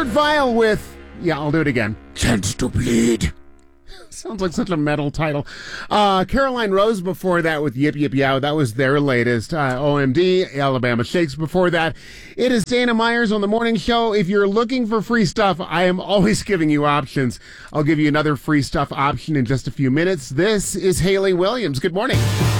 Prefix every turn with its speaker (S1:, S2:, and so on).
S1: Kurt Vile with, I'll do it again, Chance to Bleed. Sounds like such a metal title. Caroline Rose before that with Yip Yip Yow. That was their latest. OMD, Alabama Shakes before that. It is Dana Myers on the morning show. If you're looking for free stuff, I am always giving you options. I'll give you another free stuff option in just a few minutes. This is Haley Williams. Good morning.